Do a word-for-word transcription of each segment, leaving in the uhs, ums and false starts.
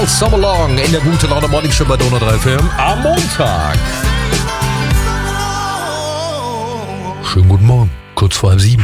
Summer Long in der Gute Laune Morning Show bei Donau drei F M am Montag. Schönen guten Morgen, kurz vor halb sieben.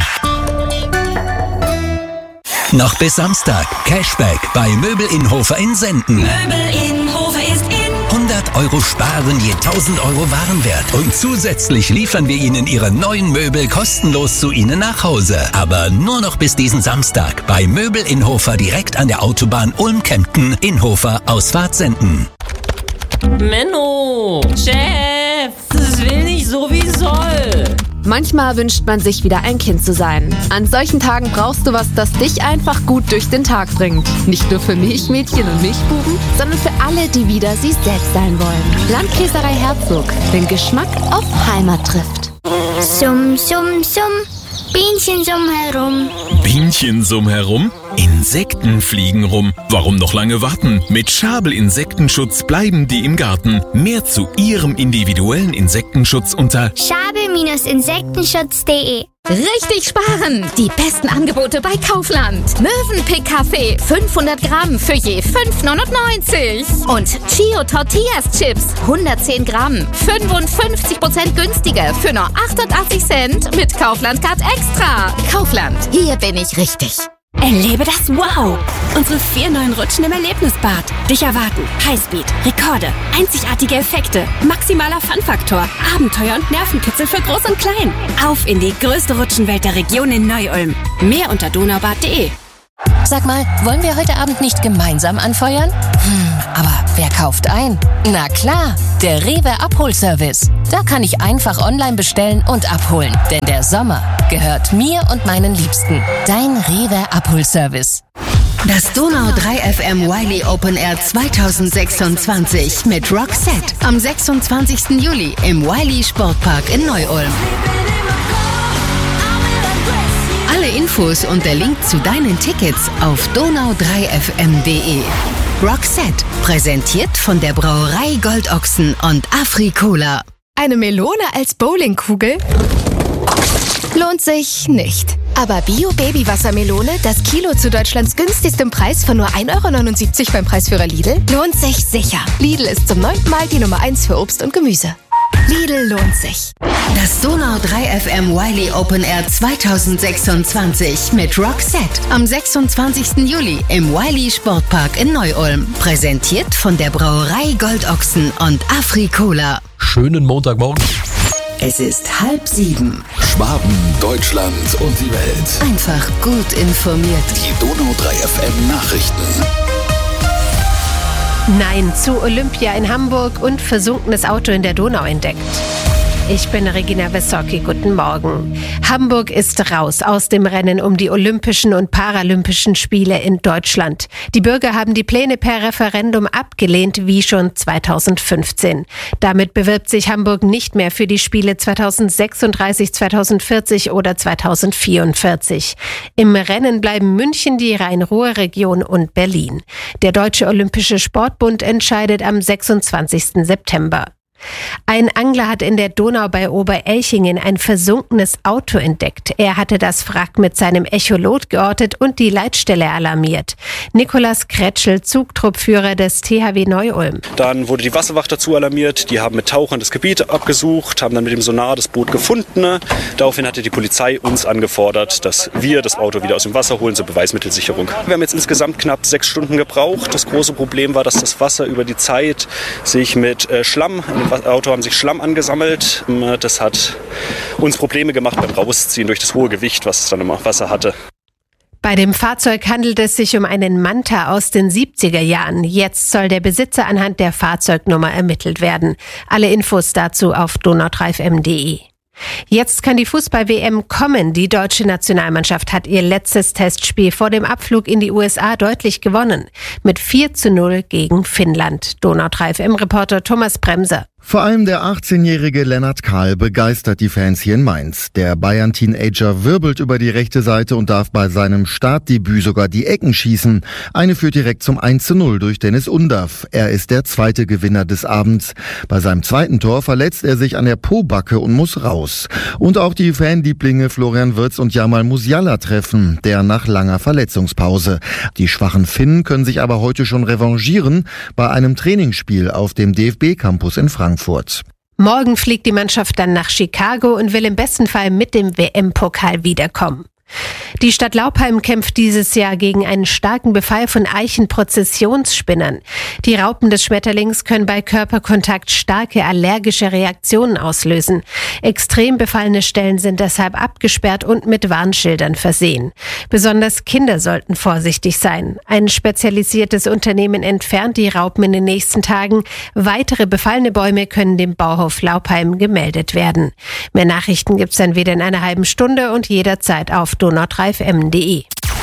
Noch bis Samstag Cashback bei Möbel Inhofer in Senden. Möbel Inhofer ist in. hundert Euro sparen je tausend Euro Warenwert. Und zusätzlich liefern wir Ihnen Ihre neuen Möbel kostenlos zu Ihnen nach Hause. Aber nur noch bis diesen Samstag bei Möbel Inhofer direkt an der Autobahn Ulm-Kempten, Inhofer, Ausfahrt Senden. Menno, Chef, das will nicht so wie soll. Manchmal wünscht man sich wieder ein Kind zu sein. An solchen Tagen brauchst du was, das dich einfach gut durch den Tag bringt. Nicht nur für Milchmädchen und Milchbuben, sondern für alle, die wieder sie selbst sein wollen. Landkäserei Herzog, den Geschmack auf Heimat trifft. Summ, summ, summ, Bienchen summ herum. Bienchen summ herum? Insekten fliegen rum. Warum noch lange warten? Mit Schabel Insektenschutz bleiben die im Garten. Mehr zu Ihrem individuellen Insektenschutz unter Schabel Insektenschutz punkt de. Richtig sparen! Die besten Angebote bei Kaufland. Mövenpick-Kaffee fünfhundert Gramm für je fünf neunundneunzig. Und Chio Tortillas Chips hundertzehn Gramm. fünfundfünfzig Prozent günstiger für nur achtundachtzig Cent mit Kaufland Card Extra. Kaufland, hier bin ich richtig. Erlebe das Wow! Unsere vier neuen Rutschen im Erlebnisbad. Dich erwarten Highspeed, Rekorde, einzigartige Effekte, maximaler Fun-Faktor, Abenteuer und Nervenkitzel für Groß und Klein. Auf in die größte Rutschenwelt der Region in Neu-Ulm. Mehr unter donaubad punkt de. Sag mal, wollen wir heute Abend nicht gemeinsam anfeuern? Hm, aber wer kauft ein? Na klar, der Rewe Abholservice. Da kann ich einfach online bestellen und abholen. Denn der Sommer gehört mir und meinen Liebsten. Dein Rewe Abholservice. Das Donau drei F M Wiley Open Air zweitausendsechsundzwanzig mit Roxette am sechsundzwanzigsten Juli im Wiley Sportpark in Neu-Ulm. Alle Infos und der Link zu deinen Tickets auf donau drei f m punkt de. Roxette, präsentiert von der Brauerei Goldochsen und Afri-Cola. Eine Melone als Bowlingkugel? Lohnt sich nicht. Aber Bio-Baby-Wassermelone, das Kilo zu Deutschlands günstigstem Preis von nur ein Euro neunundsiebzig beim Preisführer Lidl, lohnt sich sicher. Lidl ist zum neunten Mal die Nummer eins für Obst und Gemüse. Lidl lohnt sich. Das Donau drei F M Wiley Open Air zweitausendsechsundzwanzig mit Roxette am sechsundzwanzigsten Juli im Wiley Sportpark in Neu-Ulm. Präsentiert von der Brauerei Goldochsen und Afri-Cola. Schönen Montagmorgen. Es ist halb sieben. Schwaben, Deutschland und die Welt. Einfach gut informiert. Die Donau drei F M Nachrichten. Nein zu Olympia in Hamburg und versunkenes Auto in der Donau entdeckt. Ich bin Regina Wessocki, guten Morgen. Hamburg ist raus aus dem Rennen um die Olympischen und Paralympischen Spiele in Deutschland. Die Bürger haben die Pläne per Referendum abgelehnt, wie schon zweitausendfünfzehn. Damit bewirbt sich Hamburg nicht mehr für die Spiele zweitausendsechsunddreißig, zweitausendvierzig oder zweitausendvierundvierzig. Im Rennen bleiben München, die Rhein-Ruhr-Region und Berlin. Der Deutsche Olympische Sportbund entscheidet am sechsundzwanzigsten September. Ein Angler hat in der Donau bei Oberelchingen ein versunkenes Auto entdeckt. Er hatte das Wrack mit seinem Echolot geortet und die Leitstelle alarmiert. Nikolaus Kretschel, Zugtruppführer des T H W Neu-Ulm. Dann wurde die Wasserwacht dazu alarmiert. Die haben mit Tauchern das Gebiet abgesucht, haben dann mit dem Sonar das Boot gefunden. Daraufhin hatte die Polizei uns angefordert, dass wir das Auto wieder aus dem Wasser holen zur Beweismittelsicherung. Wir haben jetzt insgesamt knapp sechs Stunden gebraucht. Das große Problem war, dass das Wasser über die Zeit sich mit äh, Schlamm im Auto haben sich Schlamm angesammelt. Das hat uns Probleme gemacht beim Rausziehen durch das hohe Gewicht, was es dann im Wasser hatte. Bei dem Fahrzeug handelt es sich um einen Manta aus den siebziger Jahren. Jetzt soll der Besitzer anhand der Fahrzeugnummer ermittelt werden. Alle Infos dazu auf donau drei f m punkt de. Jetzt kann die Fußball-W M kommen. Die deutsche Nationalmannschaft hat ihr letztes Testspiel vor dem Abflug in die U S A deutlich gewonnen. Mit vier zu null gegen Finnland. Donau drei F M-Reporter Thomas Bremser. Vor allem der achtzehnjährige Lennart Kahl begeistert die Fans hier in Mainz. Der Bayern-Teenager wirbelt über die rechte Seite und darf bei seinem Startdebüt sogar die Ecken schießen. Eine führt direkt zum eins zu null durch Dennis Undaff. Er ist der zweite Gewinner des Abends. Bei seinem zweiten Tor verletzt er sich an der Pobacke und muss raus. Und auch die Fanlieblinge Florian Wirtz und Jamal Musiala treffen, der nach langer Verletzungspause. Die schwachen Finnen können sich aber heute schon revanchieren bei einem Trainingsspiel auf dem D F B-Campus in Frankfurt. Morgen fliegt die Mannschaft dann nach Chicago und will im besten Fall mit dem W M-Pokal wiederkommen. Die Stadt Laupheim kämpft dieses Jahr gegen einen starken Befall von Eichenprozessionsspinnern. Die Raupen des Schmetterlings können bei Körperkontakt starke allergische Reaktionen auslösen. Extrem befallene Stellen sind deshalb abgesperrt und mit Warnschildern versehen. Besonders Kinder sollten vorsichtig sein. Ein spezialisiertes Unternehmen entfernt die Raupen in den nächsten Tagen. Weitere befallene Bäume können dem Bauhof Laupheim gemeldet werden. Mehr Nachrichten gibt's dann wieder in einer halben Stunde und jederzeit auf donau drei F M punkt de.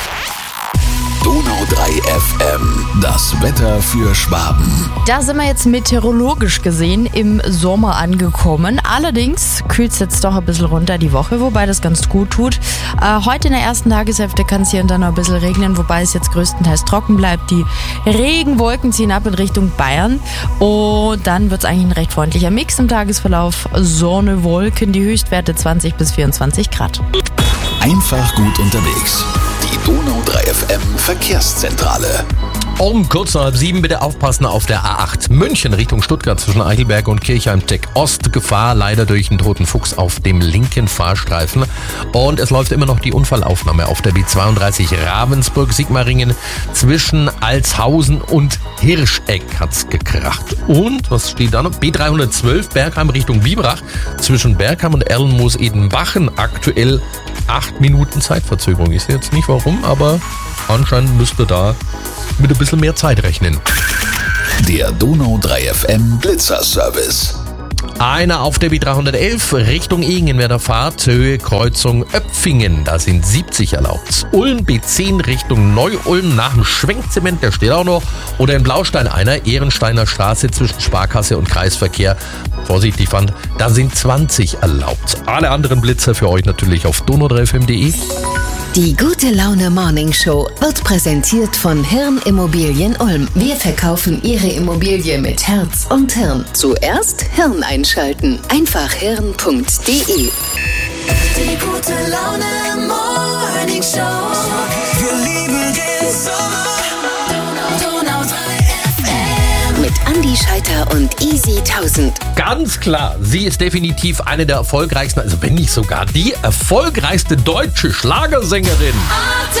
Donau drei F M, das Wetter für Schwaben. Da sind wir jetzt meteorologisch gesehen im Sommer angekommen. Allerdings kühlt es jetzt doch ein bisschen runter die Woche, wobei das ganz gut tut. Äh, heute in der ersten Tageshälfte kann es hier und da noch ein bisschen regnen, wobei es jetzt größtenteils trocken bleibt. Die Regenwolken ziehen ab in Richtung Bayern und dann wird es eigentlich ein recht freundlicher Mix im Tagesverlauf. Sonne, Wolken, die Höchstwerte zwanzig bis vierundzwanzig Grad. Einfach gut unterwegs. Die Donau drei F M Verkehrszentrale. Um kurz nach halb sieben bitte aufpassen auf der A acht München Richtung Stuttgart zwischen Eichelberg und Kirchheim-Tech Ost. Gefahr leider durch einen toten Fuchs auf dem linken Fahrstreifen. Und es läuft immer noch die Unfallaufnahme auf der B zweiunddreißig Ravensburg-Sigmaringen. Zwischen Altshausen und Hirscheck hat's gekracht. Und, was steht da noch? B dreihundertzwölf Bergheim Richtung Biberach. Zwischen Bergheim und Erlenmoos-Edenbachen aktuell acht Minuten Zeitverzögerung. Ich sehe jetzt nicht warum, aber anscheinend müsste da mit ein bisschen mehr Zeit rechnen. Der Donau drei F M Blitzerservice. Einer auf der B dreihundertelf Richtung Egenwerder Fahrt, Höhe Kreuzung Öpfingen, da sind siebzig erlaubt. Ulm B zehn Richtung Neu-Ulm nach dem Schwenkzement, der steht auch noch. Oder in Blaustein einer, Ehrensteiner Straße zwischen Sparkasse und Kreisverkehr. Vorsichtig fand, da sind zwanzig erlaubt. Alle anderen Blitzer für euch natürlich auf donau drei F M punkt de. Die gute Laune Morning Show wird präsentiert von Hirn Immobilien Ulm. Wir verkaufen Ihre Immobilie mit Herz und Hirn. Zuerst Hirn einschalten. Einfach hirn punkt de. Die gute Laune Morning Show. Wir lieben den Sommer. Donau drei F M. Mit Andi Scheiter und Easy tausend. Ganz klar, sie ist definitiv eine der erfolgreichsten, also wenn nicht sogar die erfolgreichste deutsche Schlagersängerin.